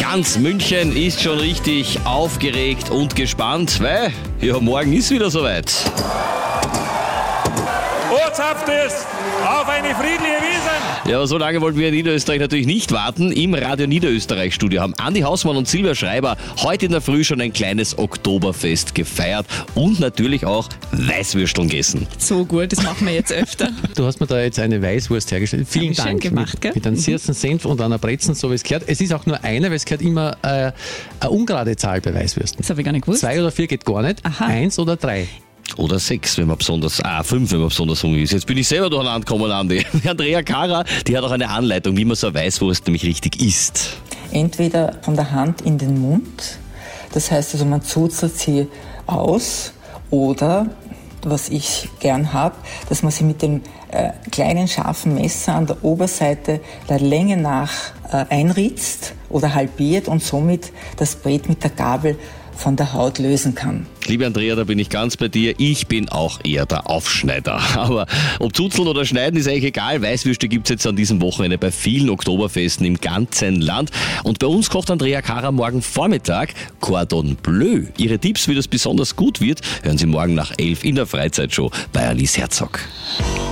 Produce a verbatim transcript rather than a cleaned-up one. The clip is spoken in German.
Ganz München ist schon richtig aufgeregt und gespannt, weil ja, morgen ist wieder soweit. Ortshaft ist auf eine friedliche Wiesn. Ja, aber so lange wollten wir in Niederösterreich natürlich nicht warten. Im Radio Niederösterreich Studio haben Andi Hausmann und Silvia Schreiber heute in der Früh schon ein kleines Oktoberfest gefeiert und natürlich auch Weißwürsteln gegessen. So gut, das machen wir jetzt öfter. Du hast mir da jetzt eine Weißwurst hergestellt. Vielen Schön Dank. gemacht, gell? Mit, mit einem Sirzen Senf und einer Brezen, so wie es gehört. Es ist auch nur eine, weil es gehört immer äh, eine ungerade Zahl bei Weißwürsten. Das habe ich gar nicht gewusst. Zwei oder vier geht gar nicht. Aha. Eins oder drei. Oder sechs, wenn man besonders, ah, fünf, wenn man besonders hungrig ist. Jetzt bin ich selber durcheinander gekommen, Andi. Die Andrea Kara, die hat auch eine Anleitung, wie man so eine Weißwurst nämlich richtig isst. Entweder von der Hand in den Mund, das heißt also man zuzelt sie aus, oder, was ich gern habe, dass man sie mit dem äh, kleinen scharfen Messer an der Oberseite der Länge nach äh, einritzt oder halbiert und somit das Brät mit der Gabel von der Haut lösen kann. Liebe Andrea, da bin ich ganz bei dir. Ich bin auch eher der Aufschneider. Aber ob zuzeln oder schneiden ist eigentlich egal. Weißwürste gibt es jetzt an diesem Wochenende bei vielen Oktoberfesten im ganzen Land. Und bei uns kocht Andrea Kara morgen Vormittag Cordon Bleu. Ihre Tipps, wie das besonders gut wird, hören Sie morgen nach elf in der Freizeitshow bei Alice Herzog.